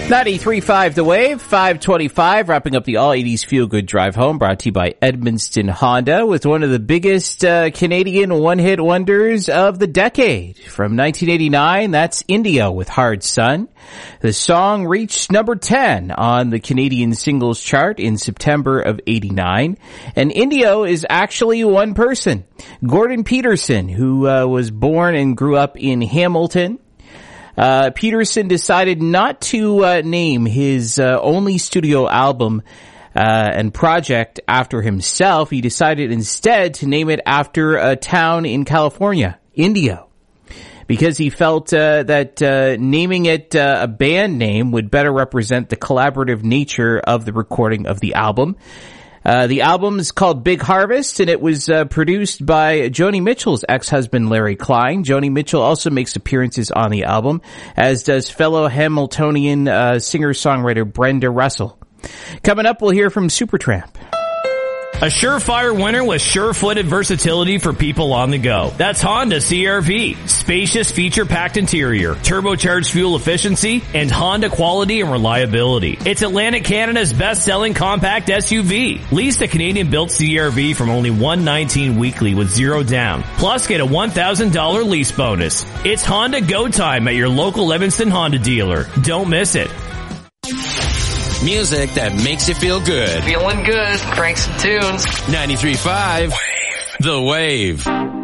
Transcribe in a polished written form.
93.5 The Wave, 525, wrapping up the all-80s feel-good drive home, brought to you by Edmundston Honda, with one of the biggest Canadian one-hit wonders of the decade. From 1989, that's Indio with Hard Sun. The song reached number 10 on the Canadian singles chart in September of 89. And Indio is actually one person, Gordon Peterson, who was born and grew up in Hamilton. Peterson decided not to name his only studio album and project after himself. He decided instead to name it after a town in California, Indio, because he felt that naming it a band name would better represent the collaborative nature of the recording of the album. The album is called Big Harvest, and it was produced by Joni Mitchell's ex-husband Larry Klein. Joni Mitchell also makes appearances on the album, as does fellow Hamiltonian singer-songwriter Brenda Russell. Coming up, we'll hear from Supertramp. A surefire winner with sure-footed versatility for people on the go. That's Honda CR-V. Spacious, feature-packed interior, turbocharged fuel efficiency, and Honda quality and reliability. It's Atlantic Canada's best-selling compact SUV. Lease the Canadian-built CR-V from only $119 weekly with zero down. Plus, get a $1,000 lease bonus. It's Honda Go Time at your local Evanston Honda dealer. Don't miss it. Music that makes you feel good. Feeling good. Crank some tunes. 93.5 The Wave.